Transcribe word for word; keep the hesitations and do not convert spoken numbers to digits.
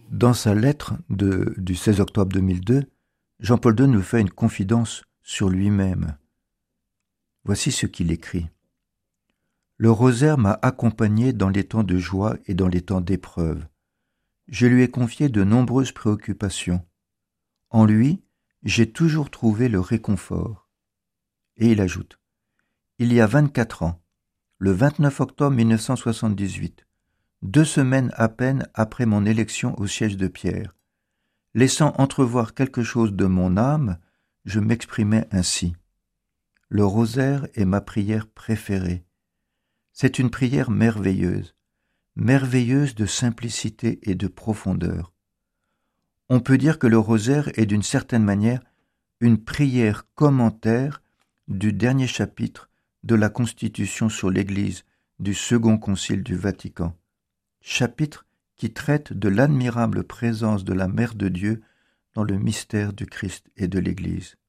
Dans sa lettre de, du seize octobre deux mille deux, Jean-Paul deux nous fait une confidence sur lui-même. Voici ce qu'il écrit. « Le rosaire m'a accompagné dans les temps de joie et dans les temps d'épreuve. Je lui ai confié de nombreuses préoccupations. En lui, j'ai toujours trouvé le réconfort. » Et il ajoute, « Il y a vingt-quatre ans, le vingt-neuf octobre mille neuf cent soixante-dix-huit, deux semaines à peine après mon élection au siège de Pierre, laissant entrevoir quelque chose de mon âme, je m'exprimais ainsi. Le rosaire est ma prière préférée. C'est une prière merveilleuse, merveilleuse de simplicité et de profondeur. On peut dire que le rosaire est d'une certaine manière une prière commentaire du dernier chapitre de la Constitution sur l'Église du Second Concile du Vatican, chapitre qui traite de l'admirable présence de la Mère de Dieu dans le mystère du Christ et de l'Église.